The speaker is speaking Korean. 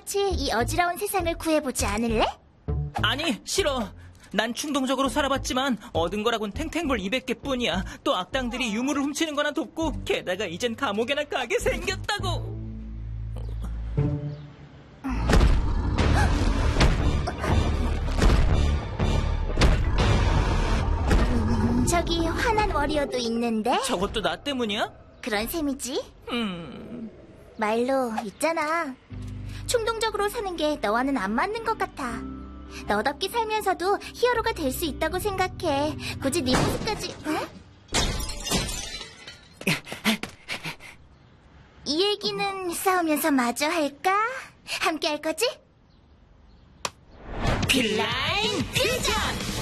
같이 이 어지러운 세상을 구해보지 않을래? 아니, 싫어. 난 충동적으로 살아봤지만 얻은 거라곤 탱탱볼 200개뿐이야. 또 악당들이 유물을 훔치는 거나 돕고 게다가 이젠 감옥에나 가게 생겼다고. 저기 화난 워리어도 있는데? 저것도 나 때문이야? 그런 셈이지. 말로 있잖아. 충동적으로 사는 게 너와는 안 맞는 것 같아. 너답게 살면서도 히어로가 될 수 있다고 생각해. 굳이 네 모습까지... 응? 이 얘기는 싸우면서 마저 할까? 함께 할 거지? 빌라인 필전!